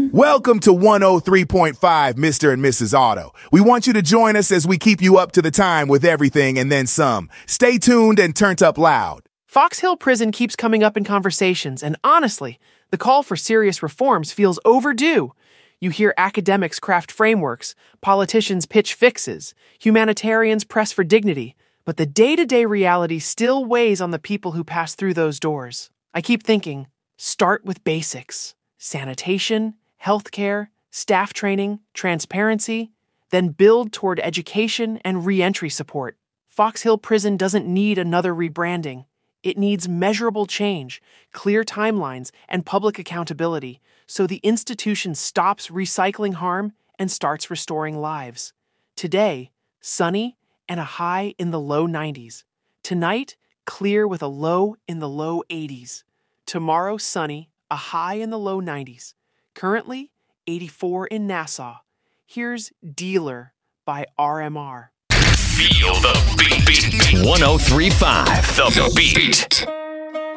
Welcome to 103.5 Mr. and Mrs. Auto. We want you to join us as we keep you up to the time with everything and then some. Stay tuned and turned up loud. Fox Hill Prison keeps coming up in conversations, and honestly, the call for serious reforms feels overdue. You hear academics craft frameworks, politicians pitch fixes, humanitarians press for dignity, but the day-to-day reality still weighs on the people who pass through those doors. I keep thinking, start with basics. Sanitation, healthcare, staff training, transparency, then build toward education and re-entry support. Fox Hill Prison doesn't need another rebranding. It needs measurable change, clear timelines, and public accountability so the institution stops recycling harm and starts restoring lives. Today, sunny and a high in the low 90s. Tonight, clear with a low in the low 80s. Tomorrow, sunny, a high in the low 90s. Currently, 84 in Nassau. Here's Dealer by RMR. Feel the beat. 103.5 The Beat.